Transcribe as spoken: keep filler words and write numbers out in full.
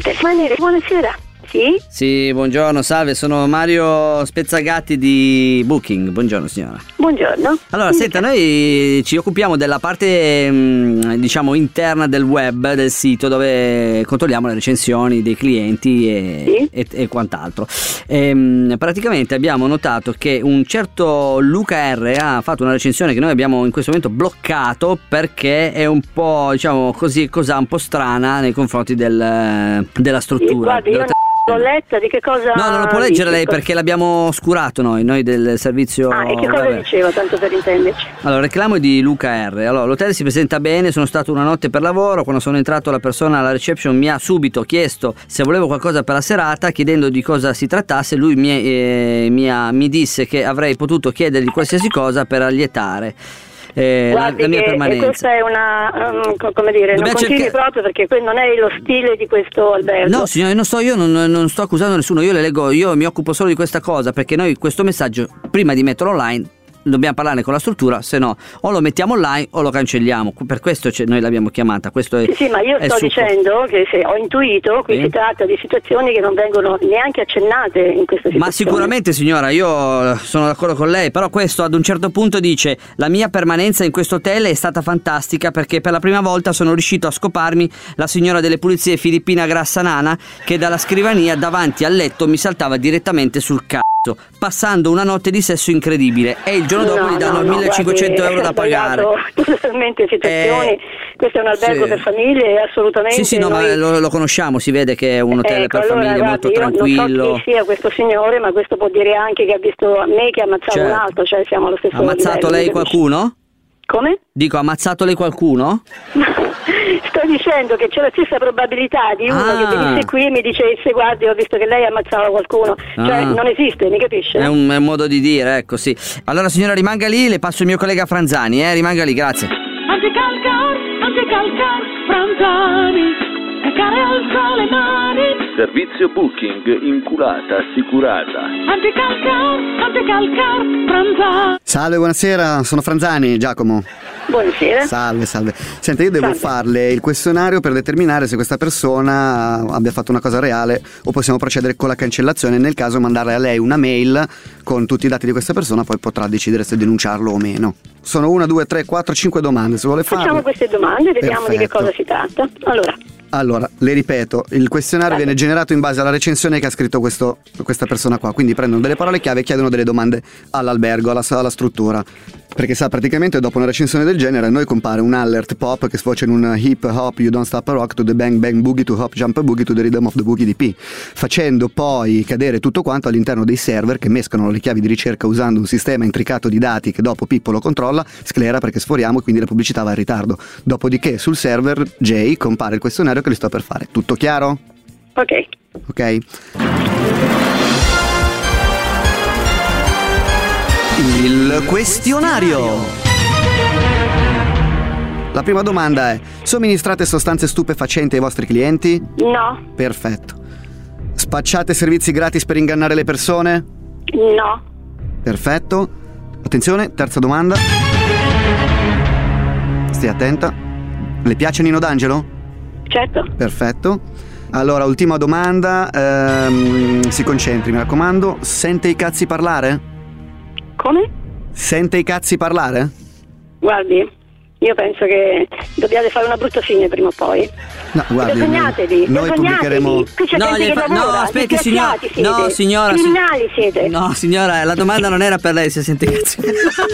Maniere, buonasera. Sì? Sì, buongiorno, salve, sono Mario Spezzagatti di Booking. Buongiorno signora. Buongiorno. Allora, senta, noi ci occupiamo della parte mh, diciamo interna del web, del sito, dove controlliamo le recensioni dei clienti e, sì? e, e quant'altro. E, mh, praticamente abbiamo notato che un certo Luca R ha fatto una recensione che noi abbiamo in questo momento bloccato perché è un po', diciamo così, cosa un po' strana nei confronti del, della struttura. Sì, guardi, io l'ho letta, di che cosa... No, non lo può leggere dice, lei perché l'abbiamo oscurato noi, noi del servizio... Ah, e che cosa vabbè. diceva, tanto per intenderci? Allora, reclamo di Luca R. Allora, l'hotel si presenta bene, sono stato una notte per lavoro, quando sono entrato la persona alla reception mi ha subito chiesto se volevo qualcosa per la serata, chiedendo di cosa si trattasse, lui mi, eh, mi, ha, mi disse che avrei potuto chiedergli qualsiasi cosa per allietare. Eh, la, la mia permanenza. Questa è una um, come dire, Dobbiamo non continui cerca... proprio perché quello non è lo stile di questo albergo. No signore, non sto, io non, non sto accusando nessuno, io le leggo, io mi occupo solo di questa cosa perché noi questo messaggio prima di metterlo online dobbiamo parlarne con la struttura, se no o lo mettiamo online o lo cancelliamo, per questo noi l'abbiamo chiamata. Questo è, sì, sì, ma io sto succo. dicendo che se ho intuito qui sì? si tratta di situazioni che non vengono neanche accennate in questa situazione. Ma sicuramente signora, io sono d'accordo con lei, però questo ad un certo punto dice: la mia permanenza in questo hotel è stata fantastica perché per la prima volta sono riuscito a scoparmi la signora delle pulizie Filippina Grassanana che dalla scrivania davanti al letto mi saltava direttamente sul c***o, passando una notte di sesso incredibile, e il giorno dopo no, gli danno no, millecinquecento guardi, euro da pagare. Totalmente situazioni, eh, questo è un albergo sì. per famiglie, assolutamente. Sì, sì, no, noi... ma lo, lo conosciamo, si vede che è un hotel ecco, per allora, famiglie, guardi, molto io tranquillo. Non so chi sia questo signore, ma questo può dire anche che ha visto me che ha ammazzato certo. un altro, cioè siamo allo stesso livello. Ha ammazzato lei qualcuno? Come? Dico, ha ammazzato lei qualcuno? Sto dicendo che c'è la stessa probabilità di uno ah. che venisse qui e mi dicesse: guardi, ho visto che lei ammazzava qualcuno. Cioè ah. non esiste, mi capisce? È un, è un modo di dire, ecco, sì. Allora signora rimanga lì, le passo il mio collega Franzani, eh, rimanga lì, grazie. Anticalcar, anticalcar, Franzani, calcare alza le mani. Servizio Booking, inculata, assicurata. Anticalcar, anticalcar, Franzani. Salve, buonasera, sono Franzani, Giacomo. Buonasera. Salve, salve. Senta, io devo salve. farle il questionario per determinare se questa persona abbia fatto una cosa reale o possiamo procedere con la cancellazione. Nel caso mandarle a lei una mail con tutti i dati di questa persona, poi potrà decidere se denunciarlo o meno. Sono una, due, tre, quattro, cinque domande, se vuole farle. Facciamo queste domande e vediamo Perfetto. di che cosa si tratta. Allora. Allora, le ripeto, il questionario viene generato in base alla recensione che ha scritto questo, questa persona qua, quindi prendono delle parole chiave e chiedono delle domande all'albergo, alla, alla struttura. Perché sa, praticamente dopo una recensione del genere a noi compare un alert pop che sfocia in un hip hop you don't stop a rock to the bang bang boogie to hop jump a boogie to the rhythm of the boogie D P, facendo poi cadere tutto quanto all'interno dei server che mescolano le chiavi di ricerca usando un sistema intricato di dati che dopo Pippo lo controlla, sclera perché sforiamo e quindi la pubblicità va in ritardo. Dopodiché sul server J compare il questionario che le sto per fare. Tutto chiaro? Ok. Ok. Il questionario. La prima domanda è: somministrate sostanze stupefacenti ai vostri clienti? No. Perfetto. Spacciate servizi gratis per ingannare le persone? No. Perfetto. Attenzione, terza domanda. Stia attenta. Le piace Nino D'Angelo? Certo. Perfetto. Allora, ultima domanda. Ehm, si concentri, mi raccomando. Sente i cazzi parlare? Come? Sente i cazzi parlare? Guardi, io penso che dobbiate fare una brutta fine prima o poi. No, guardi, vergognatevi, noi vergognatevi. pubblicheremo. Qui c'è No, gente gli che fa- lavora, no, aspetti signora. disgraziati siete, No signora. criminali siete. No signora, la domanda non era per lei se sente i cazzi.